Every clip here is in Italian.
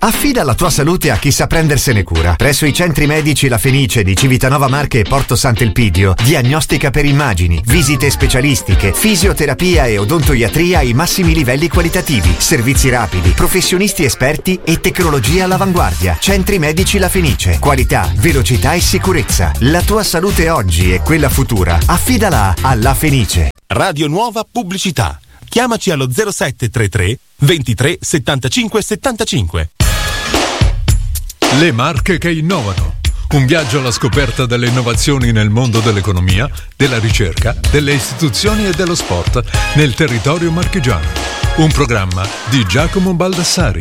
Affida la tua salute a chi sa prendersene cura. Presso i centri medici La Fenice di Civitanova Marche e Porto Sant'Elpidio, diagnostica per immagini, visite specialistiche, fisioterapia e odontoiatria ai massimi livelli qualitativi, servizi rapidi, professionisti esperti e tecnologia all'avanguardia. Centri medici La Fenice. Qualità, velocità e sicurezza. La tua salute oggi e quella futura. Affidala alla Fenice. Radio Nuova Pubblicità. Chiamaci allo 0733 23 75 75. Le marche che innovano. Un viaggio alla scoperta delle innovazioni nel mondo dell'economia, della ricerca, delle istituzioni e dello sport nel territorio marchigiano. Un programma di Giacomo Baldassari.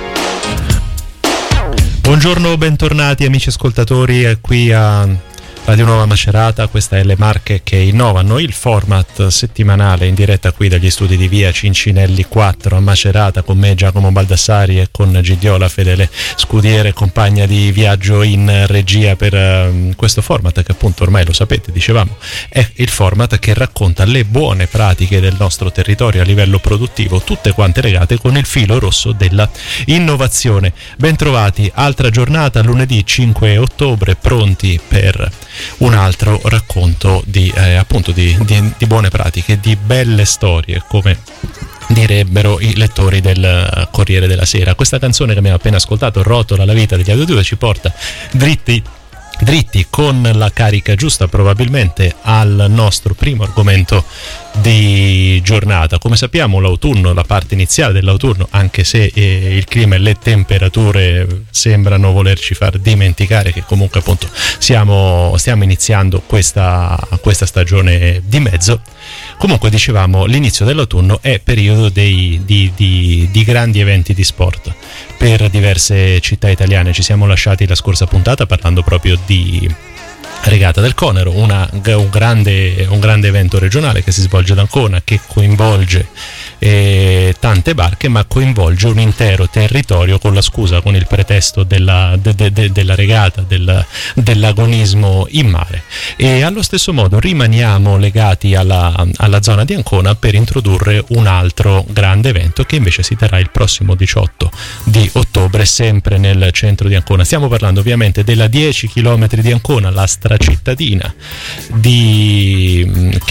Buongiorno, bentornati amici ascoltatori qui a Radio Nuova Macerata. Questa è Le Marche che innovano, il format settimanale in diretta qui dagli studi di via Cincinelli 4 a Macerata, con me Giacomo Baldassari e con Gidiola Fedele Scudiere, compagna di viaggio in regia per questo format che appunto ormai lo sapete, dicevamo, è il format che racconta le buone pratiche del nostro territorio a livello produttivo, tutte quante legate con il filo rosso della innovazione. Bentrovati, altra giornata, lunedì 5 ottobre, pronti per un altro racconto di buone pratiche, di belle storie, come direbbero i lettori del Corriere della Sera. Questa canzone che abbiamo appena ascoltato, Rotola la vita degli Audio 2, ci porta dritti con la carica giusta probabilmente al nostro primo argomento di giornata. Come sappiamo, l'autunno, la parte iniziale dell'autunno, anche se il clima e le temperature sembrano volerci far dimenticare che comunque appunto stiamo iniziando questa stagione di mezzo. Comunque, dicevamo, l'inizio dell'autunno è periodo di grandi eventi di sport per diverse città italiane. Ci siamo lasciati la scorsa puntata parlando proprio di Regata del Conero, un grande evento regionale che si svolge ad Ancona, che coinvolge tante barche, ma coinvolge un intero territorio con il pretesto della regata, dell'agonismo in mare. E allo stesso modo rimaniamo legati alla zona di Ancona per introdurre un altro grande evento che invece si terrà il prossimo 18 di ottobre, sempre nel centro di Ancona. Stiamo parlando ovviamente della 10 km di Ancona, la stracittadina di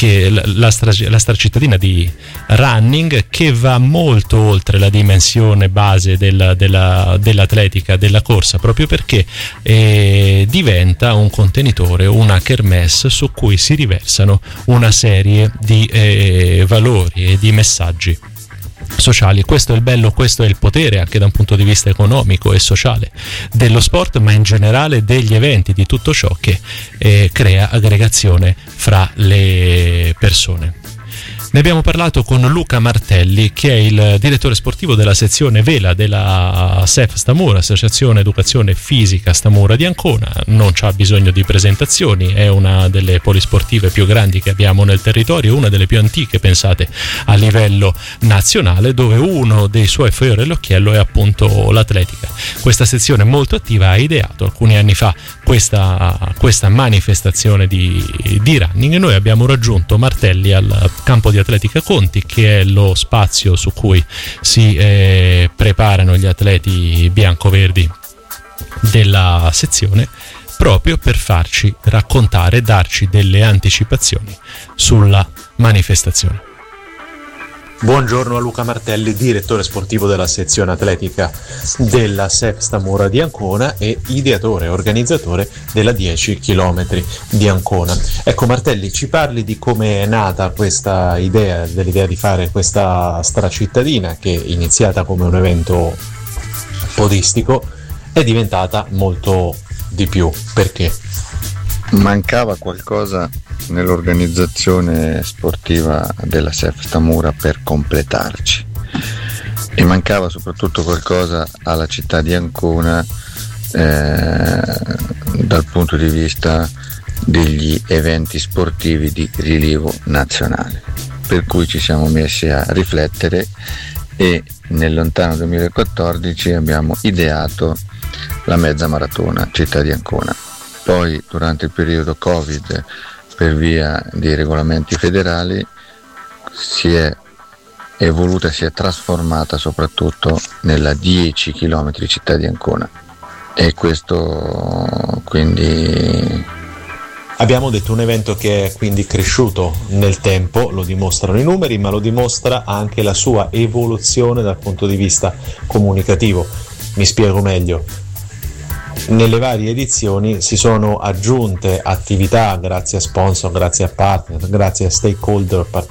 running, che va molto oltre la dimensione base dell'atletica, della corsa, proprio perché diventa un contenitore, una kermesse su cui si riversano una serie di valori e di messaggi sociali. Questo è il bello, questo è il potere anche da un punto di vista economico e sociale dello sport, ma in generale degli eventi, di tutto ciò che crea aggregazione fra le persone. Ne abbiamo parlato con Luca Martelli, che è il direttore sportivo della sezione Vela della SEF Stamura, Associazione Educazione Fisica Stamura di Ancona. Non c'ha bisogno di presentazioni, è una delle polisportive più grandi che abbiamo nel territorio, una delle più antiche, pensate, a livello nazionale, dove uno dei suoi fiori all'occhiello è appunto l'atletica. Questa sezione molto attiva ha ideato alcuni anni fa questa manifestazione di running, e noi abbiamo raggiunto Martelli al campo di Atletica Conti, che è lo spazio su cui si preparano gli atleti biancoverdi della sezione, proprio per farci raccontare, darci delle anticipazioni sulla manifestazione. Buongiorno a Luca Martelli, direttore sportivo della sezione atletica della SEF Stamura di Ancona e ideatore e organizzatore della 10 km di Ancona. Ecco Martelli, ci parli di come è nata questa idea, dell'idea di fare questa stracittadina che, iniziata come un evento podistico, è diventata molto di più. Perché? Mancava qualcosa nell'organizzazione sportiva della SEF Stamura per completarci, e mancava soprattutto qualcosa alla città di Ancona dal punto di vista degli eventi sportivi di rilievo nazionale, per cui ci siamo messi a riflettere e nel lontano 2014 abbiamo ideato la mezza maratona città di Ancona. Poi durante il periodo Covid, per via dei regolamenti federali, si è evoluta, si è trasformata soprattutto nella 10 km città di Ancona, e questo quindi abbiamo detto un evento che è quindi cresciuto nel tempo, lo dimostrano i numeri, ma lo dimostra anche la sua evoluzione dal punto di vista comunicativo. Mi spiego meglio. Nelle varie edizioni si sono aggiunte attività grazie a sponsor, grazie a partner, grazie a stakeholder